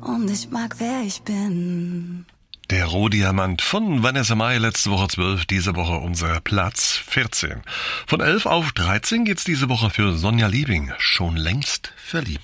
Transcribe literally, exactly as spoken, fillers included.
und ich mag, wer ich bin. Der Rohdiamant von Vanessa Mai, letzte Woche zwölf, diese Woche unser Platz vierzehn. Von elf auf dreizehn geht's diese Woche für Sonja Liebing, schon längst verliebt.